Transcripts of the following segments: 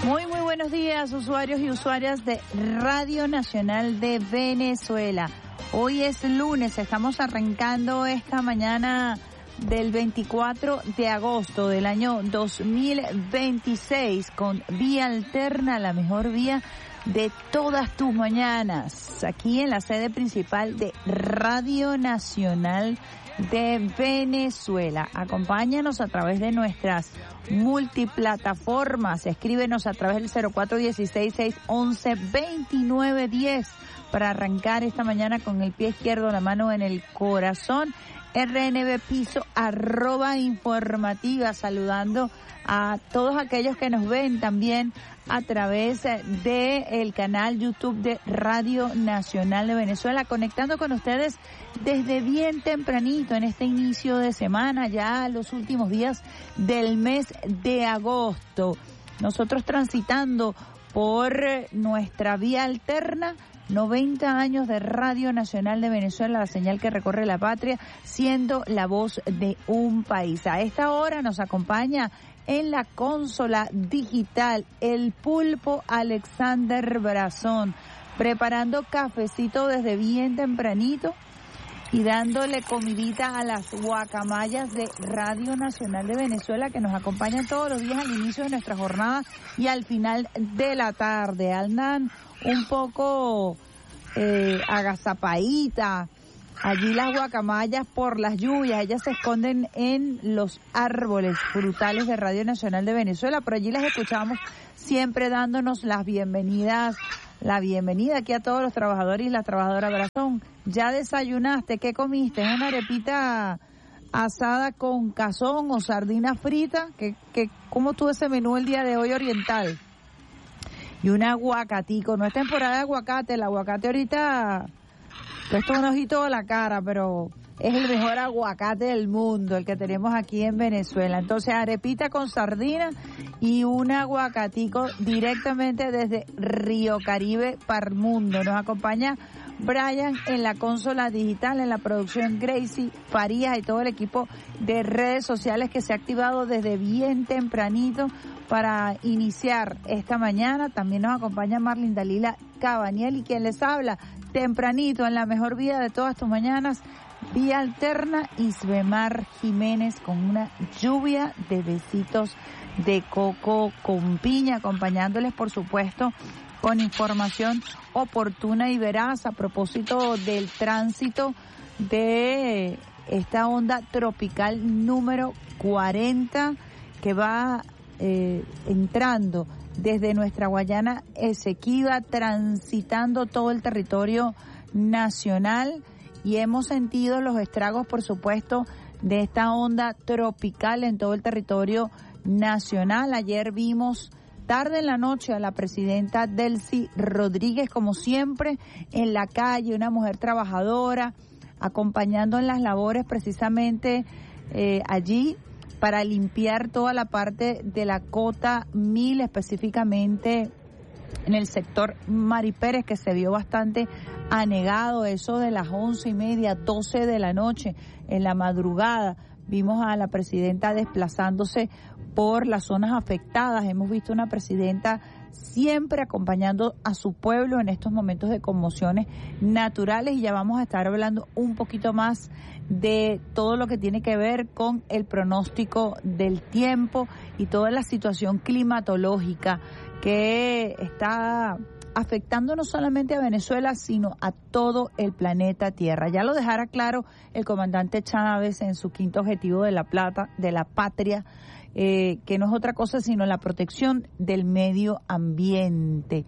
Muy buenos días, usuarios y usuarias de Radio Nacional de Venezuela. Hoy es lunes, estamos arrancando esta mañana del 24 de agosto del año 2026 con Vía Alterna, la mejor vía de todas tus mañanas, aquí en la sede principal de Radio Nacional de Venezuela. Acompáñanos a través de nuestras multiplataformas, escríbenos a través del 0416-611-2910 para arrancar esta mañana con el pie izquierdo, la mano en el corazón. RNB Piso @informativa, saludando a todos aquellos que nos ven también a través de el canal YouTube de Radio Nacional de Venezuela, conectando con ustedes desde bien tempranito en este inicio de semana, ya los últimos días del mes de agosto. Nosotros transitando por nuestra vía alterna, 90 años de Radio Nacional de Venezuela, la señal que recorre la patria, siendo la voz de un país. A esta hora nos acompaña en la consola digital el pulpo Alexander Brazón, preparando cafecito desde bien tempranito y dándole comidita a las guacamayas de Radio Nacional de Venezuela, que nos acompañan todos los días al inicio de nuestra jornada y al final de la tarde. Andan un poco agazapaditas allí las guacamayas por las lluvias. Ellas se esconden en los árboles frutales de Radio Nacional de Venezuela, pero allí las escuchamos siempre dándonos las bienvenidas, la bienvenida aquí a todos los trabajadores y las trabajadoras. Brazón, ¿ya desayunaste? ¿Qué comiste? ¿Es una arepita asada con cazón o sardina frita? ¿Cómo tuvo ese menú el día de hoy oriental? Y un aguacatico. No es temporada de aguacate, el aguacate ahorita cuesta un ojito a la cara, pero es el mejor aguacate del mundo, el que tenemos aquí en Venezuela. Entonces, arepita con sardina y un aguacatico directamente desde Río Caribe para el mundo. Nos acompaña Brian en la consola digital, en la producción Gracie Farías y todo el equipo de redes sociales que se ha activado desde bien tempranito para iniciar esta mañana. También nos acompaña Marlin Dalila Cabaniel y quien les habla tempranito en la mejor vía de todas tus mañanas, Vía Alterna, Isbemar Jiménez, con una lluvia de besitos de coco con piña, acompañándoles por supuesto con información oportuna y veraz a propósito del tránsito de esta onda tropical número 40 que va entrando desde nuestra Guayana Esequiba, transitando todo el territorio nacional, y hemos sentido los estragos, por supuesto, de esta onda tropical en todo el territorio nacional. Ayer vimos tarde en la noche a la presidenta Delcy Rodríguez, como siempre, en la calle, una mujer trabajadora, acompañando en las labores precisamente allí para limpiar toda la parte de la Cota 1000, específicamente en el sector Mari Pérez, que se vio bastante anegado. Eso de las 11:30, 12 de la noche, en la madrugada, vimos a la presidenta desplazándose por las zonas afectadas. Hemos visto una presidenta siempre acompañando a su pueblo en estos momentos de conmociones naturales, y ya vamos a estar hablando un poquito más de todo lo que tiene que ver con el pronóstico del tiempo y toda la situación climatológica que está afectando no solamente a Venezuela, sino a todo el planeta Tierra. Ya lo dejara claro el comandante Chávez en su quinto objetivo de la patria, que no es otra cosa sino la protección del medio ambiente.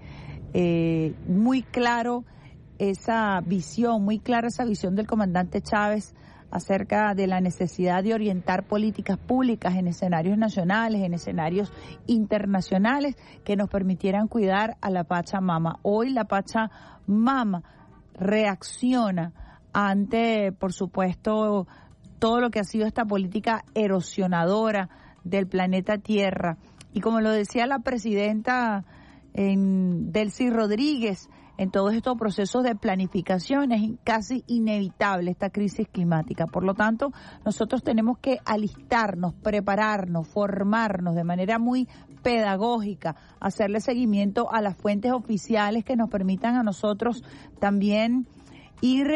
Muy claro esa visión, del comandante Chávez acerca de la necesidad de orientar políticas públicas en escenarios nacionales, en escenarios internacionales, que nos permitieran cuidar a la Pachamama. Hoy la Pachamama reacciona ante, por supuesto, todo lo que ha sido esta política erosionadora del planeta Tierra. Y como lo decía la presidenta en Delcy Rodríguez, en todos estos procesos de planificación es casi inevitable esta crisis climática. Por lo tanto, nosotros tenemos que alistarnos, prepararnos, formarnos de manera muy pedagógica, hacerle seguimiento a las fuentes oficiales que nos permitan a nosotros también ir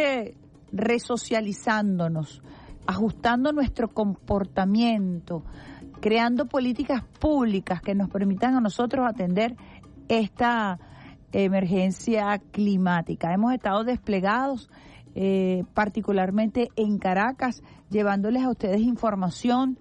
resocializándonos, ajustando nuestro comportamiento, creando políticas públicas que nos permitan a nosotros atender esta emergencia climática. Hemos estado desplegados, particularmente en Caracas, llevándoles a ustedes información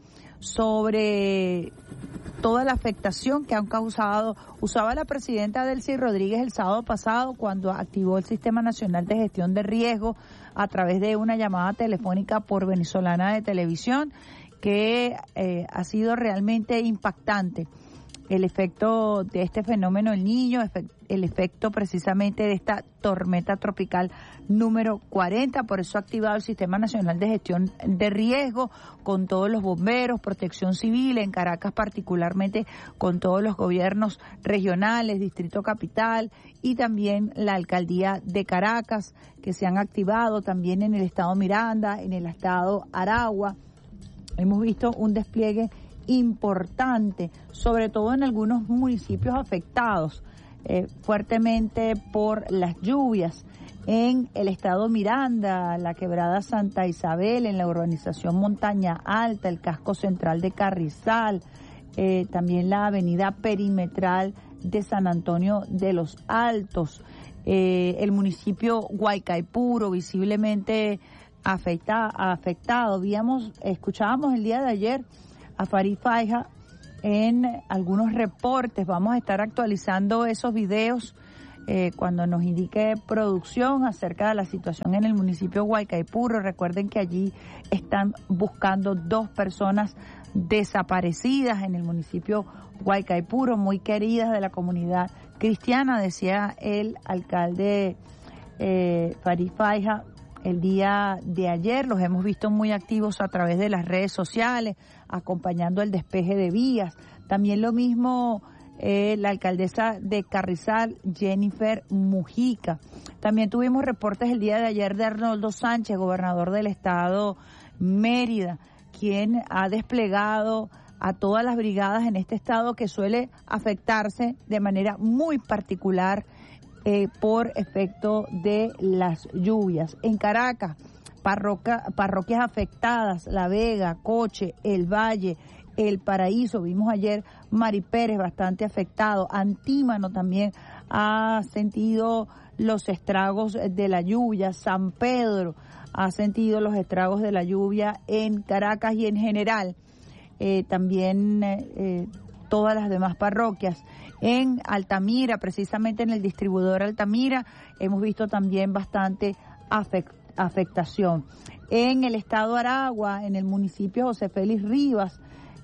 sobre toda la afectación que han causado. Usaba la presidenta Delcy Rodríguez el sábado pasado cuando activó el Sistema Nacional de Gestión de Riesgo a través de una llamada telefónica por Venezolana de Televisión, que ha sido realmente impactante. El efecto de este fenómeno El Niño, el efecto precisamente de esta tormenta tropical número 40, por eso ha activado el Sistema Nacional de Gestión de Riesgo con todos los bomberos, protección civil, en Caracas particularmente con todos los gobiernos regionales, Distrito Capital y también la Alcaldía de Caracas, que se han activado también en el estado Miranda, en el estado Aragua. Hemos visto un despliegue importante, sobre todo en algunos municipios afectados fuertemente por las lluvias. En el estado Miranda, la quebrada Santa Isabel, en la urbanización Montaña Alta, el casco central de Carrizal, también la avenida perimetral de San Antonio de los Altos, el municipio Guaycaipuro visiblemente afectado. Escuchábamos el día de ayer a Farid Faiha en algunos reportes. Vamos a estar actualizando esos videos cuando nos indique producción acerca de la situación en el municipio Guaycaipuro. Recuerden que allí están buscando 2 personas desaparecidas en el municipio Guaycaipuro, muy queridas de la comunidad cristiana, decía el alcalde Farid Faiha el día de ayer. Los hemos visto muy activos a través de las redes sociales, acompañando el despeje de vías. También lo mismo la alcaldesa de Carrizal, Jennifer Mujica. También tuvimos reportes el día de ayer de Arnoldo Sánchez, gobernador del estado Mérida, quien ha desplegado a todas las brigadas en este estado que suele afectarse de manera muy particular por efecto de las lluvias. En Caracas, parroquias afectadas, La Vega, Coche, El Valle, El Paraíso, vimos ayer Mari Pérez bastante afectado, Antímano también ha sentido los estragos de la lluvia, San Pedro ha sentido los estragos de la lluvia en Caracas y en general también todas las demás parroquias. En Altamira, precisamente en el distribuidor Altamira, hemos visto también bastante afectación. En el estado Aragua, en el municipio José Félix Rivas,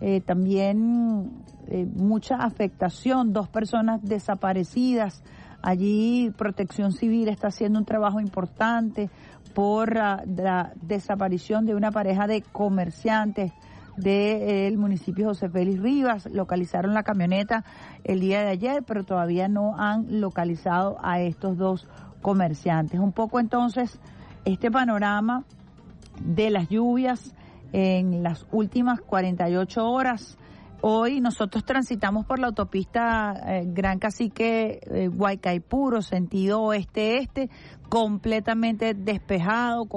también mucha afectación, 2 personas desaparecidas. Allí Protección Civil está haciendo un trabajo importante por la desaparición de una pareja de comerciantes del municipio José Félix Rivas. Localizaron la camioneta el día de ayer, pero todavía no han localizado a estos 2 comerciantes. Un poco entonces este panorama de las lluvias en las últimas 48 horas. Hoy nosotros transitamos por la autopista Gran Cacique Guaycaipuro, sentido oeste-este, completamente despejada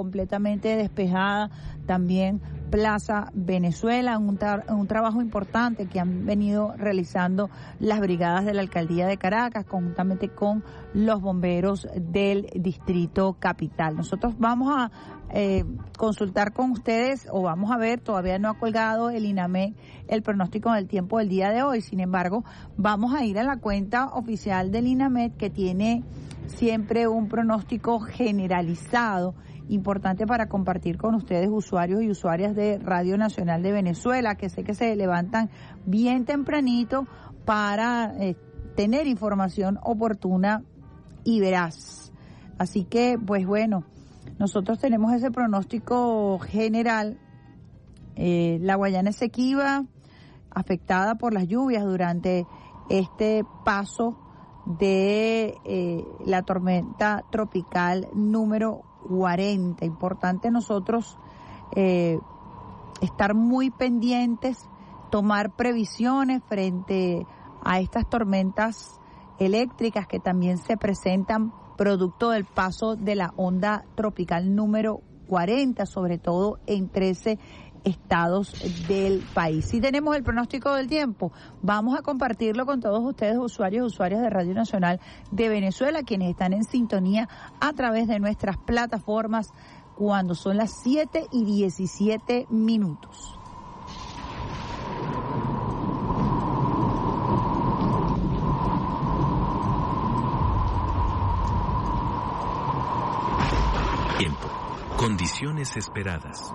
también Plaza Venezuela, un trabajo importante que han venido realizando las brigadas de la Alcaldía de Caracas conjuntamente con los bomberos del Distrito Capital. Nosotros vamos a consultar con ustedes, o vamos a ver, todavía no ha colgado el INAMED el pronóstico del tiempo del día de hoy. Sin embargo, vamos a ir a la cuenta oficial del INAMED, que tiene siempre un pronóstico generalizado importante para compartir con ustedes, usuarios y usuarias de Radio Nacional de Venezuela, que sé que se levantan bien tempranito para tener información oportuna y veraz. Así que, pues bueno, nosotros tenemos ese pronóstico general. La Guayana Esequiba, afectada por las lluvias durante este paso de la tormenta tropical número 40. Importante nosotros estar muy pendientes, tomar previsiones frente a estas tormentas eléctricas que también se presentan producto del paso de la onda tropical número 40, sobre todo en 13 estados del país. Si tenemos el pronóstico del tiempo, vamos a compartirlo con todos ustedes, usuarios y usuarias de Radio Nacional de Venezuela, quienes están en sintonía a través de nuestras plataformas cuando son las 7:17. Tiempo. Condiciones esperadas.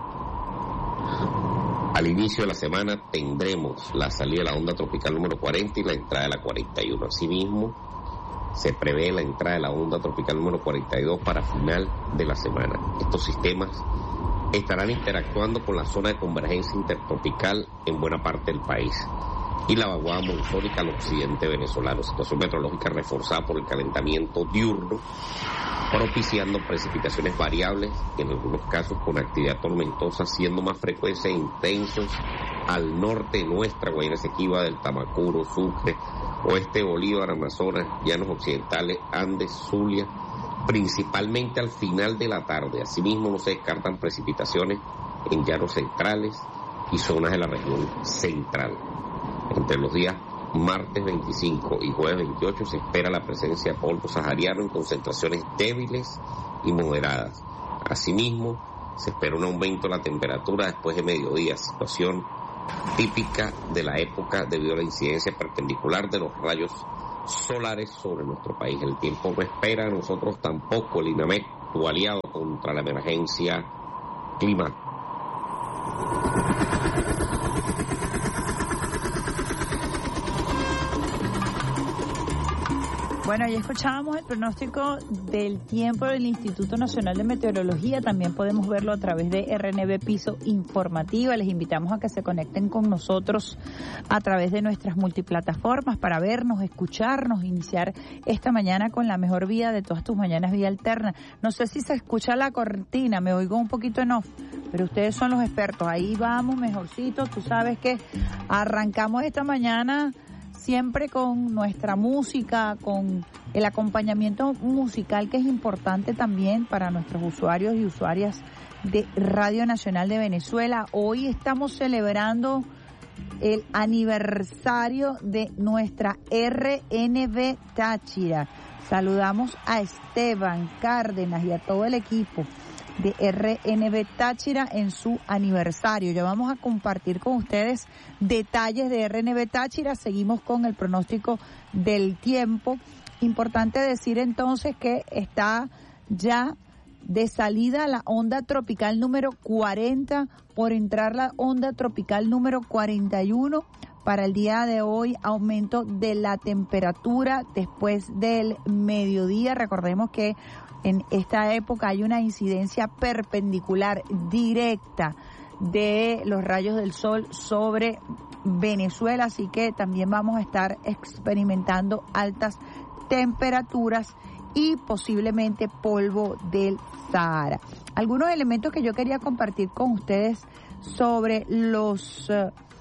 Al inicio de la semana tendremos la salida de la onda tropical número 40 y la entrada de la 41. Asimismo, se prevé la entrada de la onda tropical número 42 para final de la semana. Estos sistemas estarán interactuando con la zona de convergencia intertropical en buena parte del país y la vaguada monzónica al occidente venezolano. Situación meteorológica reforzada por el calentamiento diurno, propiciando precipitaciones variables, en algunos casos con actividad tormentosa, siendo más frecuentes e intensos al norte de nuestra Guayana Esequiba, del Tamacuro, Sucre, oeste Bolívar, Amazonas, Llanos Occidentales, Andes, Zulia, principalmente al final de la tarde. Asimismo, no se descartan precipitaciones en llanos centrales y zonas de la región central. Entre los días martes 25 y jueves 28 se espera la presencia de polvo sahariano en concentraciones débiles y moderadas. Asimismo, se espera un aumento de la temperatura después de mediodía, situación típica de la época debido a la incidencia perpendicular de los rayos solares sobre nuestro país. El tiempo no espera a nosotros tampoco. El INAMET, tu aliado contra la emergencia climática. Bueno, ya escuchábamos el pronóstico del tiempo del Instituto Nacional de Meteorología. También podemos verlo a través de RNB Piso Informativa. Les invitamos a que se conecten con nosotros a través de nuestras multiplataformas para vernos, escucharnos, iniciar esta mañana con la mejor vía de todas tus mañanas, vía alterna. No sé si se escucha la cortina, me oigo un poquito en off, pero ustedes son los expertos. Ahí vamos, mejorcito. Tú sabes que arrancamos esta mañana siempre con nuestra música, con el acompañamiento musical que es importante también para nuestros usuarios y usuarias de Radio Nacional de Venezuela. Hoy estamos celebrando el aniversario de nuestra RNB Táchira. Saludamos a Esteban Cárdenas y a todo el equipo de RNB Táchira en su aniversario. Ya vamos a compartir con ustedes detalles de RNB Táchira. Seguimos con el pronóstico del tiempo. Importante decir entonces que está ya de salida la onda tropical número 40, por entrar la onda tropical número 41. Para el día de hoy, aumento de la temperatura después del mediodía. Recordemos que en esta época hay una incidencia perpendicular directa de los rayos del sol sobre Venezuela, así que también vamos a estar experimentando altas temperaturas y posiblemente polvo del Sahara. Algunos elementos que yo quería compartir con ustedes sobre los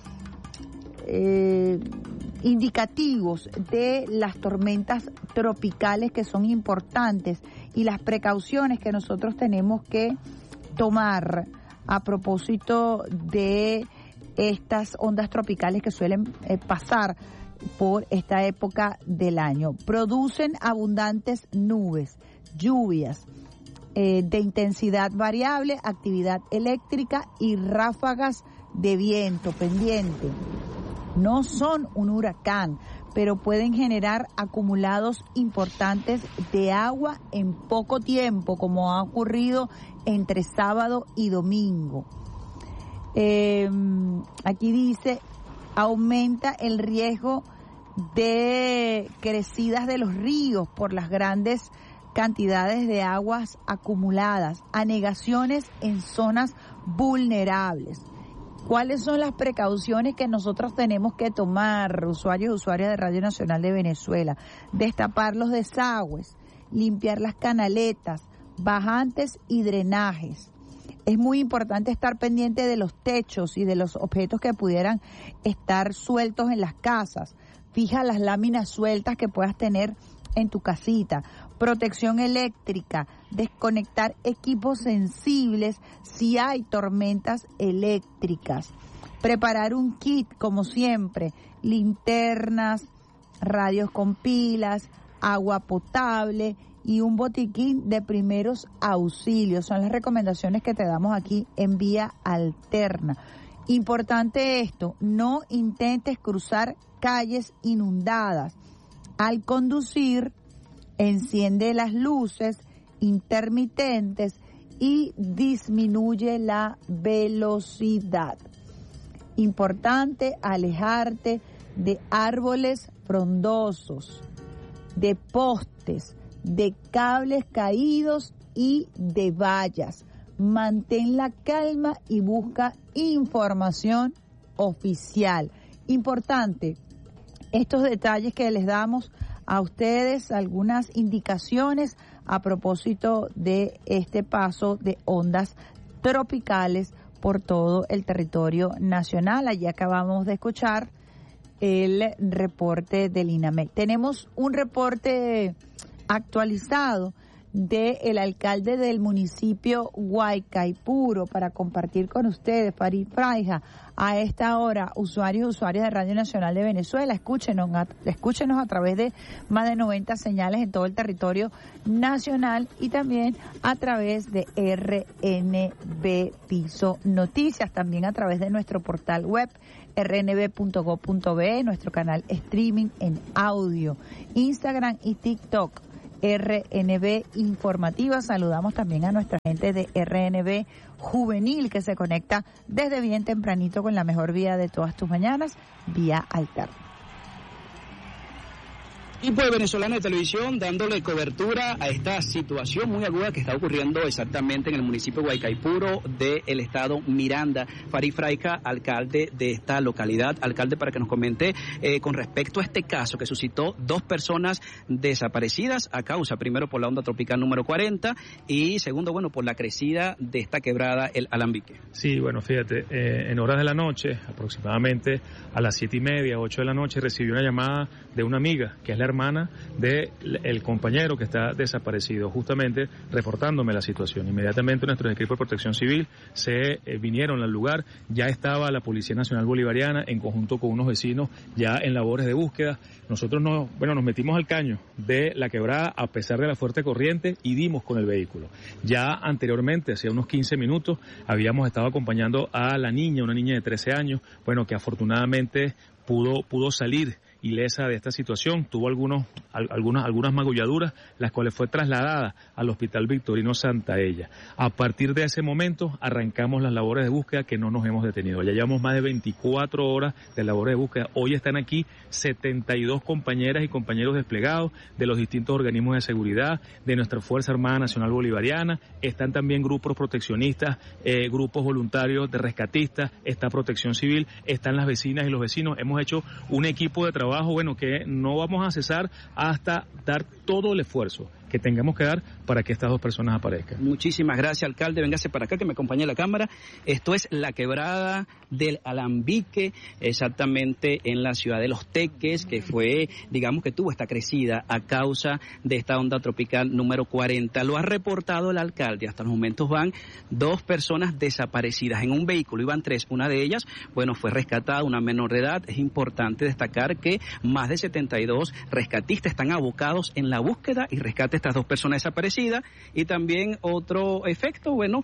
indicativos de las tormentas tropicales, que son importantes, y las precauciones que nosotros tenemos que tomar a propósito de estas ondas tropicales que suelen pasar por esta época del año. Producen abundantes nubes, lluvias de intensidad variable, actividad eléctrica y ráfagas de viento pendiente. No son un huracán, pero pueden generar acumulados importantes de agua en poco tiempo, como ha ocurrido entre sábado y domingo. Aquí dice, aumenta el riesgo de crecidas de los ríos por las grandes cantidades de aguas acumuladas, anegaciones en zonas vulnerables ¿Cuáles son las precauciones que nosotros tenemos que tomar, usuarios y usuarias de Radio Nacional de Venezuela? Destapar los desagües, limpiar las canaletas, bajantes y drenajes. Es muy importante estar pendiente de los techos y de los objetos que pudieran estar sueltos en las casas. Fija las láminas sueltas que puedas tener en tu casita. Protección eléctrica, desconectar equipos sensibles si hay tormentas eléctricas. Preparar un kit, como siempre, linternas, radios con pilas, agua potable y un botiquín de primeros auxilios. Son las recomendaciones que te damos aquí en Vía Alterna. Importante esto, no intentes cruzar calles inundadas. Al conducir, enciende las luces intermitentes y disminuye la velocidad. Importante alejarte de árboles frondosos, de postes, de cables caídos y de vallas. Mantén la calma y busca información oficial. Importante, estos detalles que les damos a ustedes, algunas indicaciones a propósito de este paso de ondas tropicales por todo el territorio nacional. Allí acabamos de escuchar el reporte del INAMEC. Tenemos un reporte actualizado del alcalde del municipio Guaycaipuro para compartir con ustedes, Farid Fraija. A esta hora, usuarios y usuarias de Radio Nacional de Venezuela, escúchenos a través de más de 90 señales en todo el territorio nacional y también a través de RNB Piso Noticias, también a través de nuestro portal web rnb.gov.be, nuestro canal streaming en audio, Instagram y TikTok, RNB Informativa. Saludamos también a nuestra gente de RNB Juvenil que se conecta desde bien tempranito con la mejor vía de todas tus mañanas, Vía Alterna. Equipo de Venezolana de Televisión dándole cobertura a esta situación muy aguda que está ocurriendo exactamente en el municipio de Guaycaipuro del estado Miranda. Farid Fraija, alcalde de esta localidad. Alcalde, para que nos comente con respecto a este caso que suscitó 2 personas desaparecidas a causa, primero por la onda tropical número 40 y segundo, bueno, por la crecida de esta quebrada, el Alambique. Sí, bueno, fíjate, en horas de la noche, aproximadamente a las 7:30, 8 de la noche, recibí una llamada de una amiga, que es la hermana del compañero que está desaparecido, justamente reportándome la situación. Inmediatamente nuestros equipos de protección civil se vinieron al lugar, ya estaba la Policía Nacional Bolivariana en conjunto con unos vecinos ya en labores de búsqueda. Nosotros nos metimos al caño de la quebrada a pesar de la fuerte corriente y dimos con el vehículo. Ya anteriormente, hace unos 15 minutos, habíamos estado acompañando a la niña, una niña de 13 años, bueno, que afortunadamente pudo salir ilesa de esta situación, tuvo algunas magulladuras, las cuales fue trasladada al Hospital Victorino Santa Ella. A partir de ese momento arrancamos las labores de búsqueda que no nos hemos detenido. Ya llevamos más de 24 horas de labores de búsqueda. Hoy están aquí 72 compañeras y compañeros desplegados de los distintos organismos de seguridad, de nuestra Fuerza Armada Nacional Bolivariana, están también grupos proteccionistas, grupos voluntarios de rescatistas, está Protección Civil, están las vecinas y los vecinos. Hemos hecho un equipo de trabajo, bueno, que no vamos a cesar hasta dar todo el esfuerzo que tengamos que dar para que estas 2 personas aparezcan. Muchísimas gracias, alcalde. Véngase para acá que me acompañe la cámara. Esto es la quebrada del Alambique, exactamente en la ciudad de Los Teques, que fue, digamos que tuvo esta crecida a causa de esta onda tropical número 40. Lo ha reportado el alcalde. Hasta los momentos van 2 personas desaparecidas. En un vehículo iban 3. Una de ellas, bueno, fue rescatada, una menor de edad. Es importante destacar que más de 72 rescatistas están abocados en la búsqueda y rescate estas 2 personas desaparecidas. Y también otro efecto, bueno,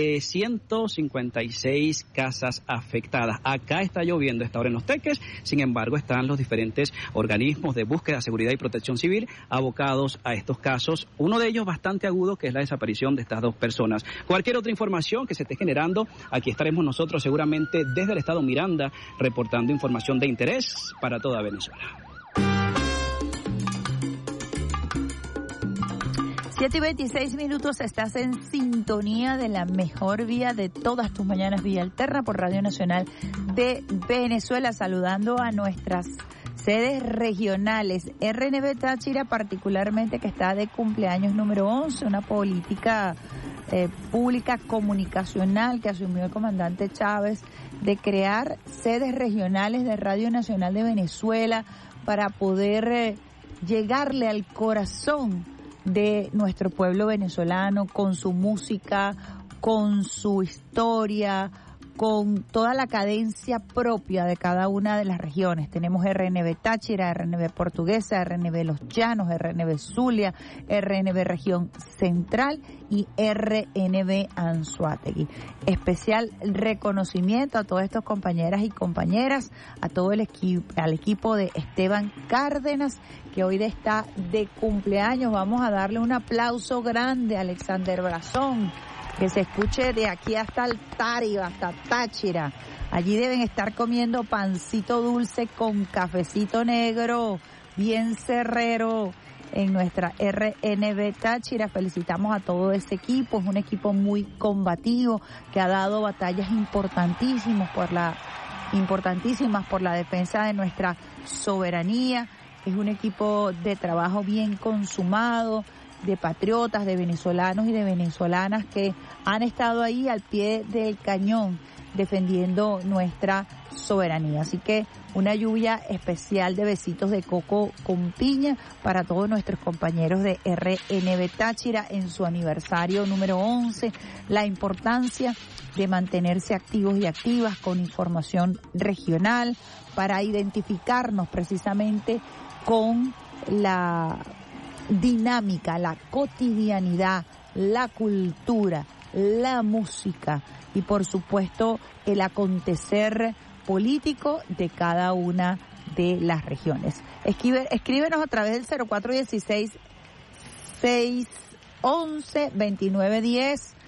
156 casas afectadas. Acá está lloviendo esta hora en Los Teques, sin embargo están los diferentes organismos de búsqueda, seguridad y protección civil abocados a estos casos, uno de ellos bastante agudo, que es la desaparición de estas 2 personas. Cualquier otra información que se esté generando, aquí estaremos nosotros seguramente desde el estado Miranda, reportando información de interés para toda Venezuela. 7:26, estás en sintonía de la mejor vía de todas tus mañanas, Vía Alterna por Radio Nacional de Venezuela, saludando a nuestras sedes regionales. RNB Táchira particularmente, que está de cumpleaños número 11, una política pública comunicacional que asumió el comandante Chávez de crear sedes regionales de Radio Nacional de Venezuela para poder llegarle al corazón de nuestro pueblo venezolano con su música, con su historia, con toda la cadencia propia de cada una de las regiones. Tenemos RNB Táchira, RNB Portuguesa, RNB Los Llanos, RNB Zulia, RNB Región Central y RNB Anzoátegui. Especial reconocimiento a todas estas compañeras y compañeras, a todo el al equipo de Esteban Cárdenas, que hoy está de cumpleaños. Vamos a darle un aplauso grande a Alexander Brazón, que se escuche de aquí hasta Altario, hasta Táchira. Allí deben estar comiendo pancito dulce con cafecito negro, bien cerrero, en nuestra RNB Táchira. Felicitamos a todo ese equipo. Es un equipo muy combativo que ha dado batallas importantísimas por la defensa de nuestra soberanía. Es un equipo de trabajo bien consumado, de patriotas, de venezolanos y de venezolanas que han estado ahí al pie del cañón defendiendo nuestra soberanía. Así que una lluvia especial de besitos de coco con piña para todos nuestros compañeros de RNB Táchira en su aniversario número 11. La importancia de mantenerse activos y activas con información regional para identificarnos precisamente con la dinámica, la cotidianidad, la cultura, la música y por supuesto el acontecer político de cada una de las regiones. Escríbenos a través del 0416-611-2910